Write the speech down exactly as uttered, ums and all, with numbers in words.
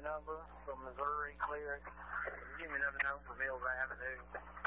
number from Missouri, clear. Give me another number for Mills Avenue.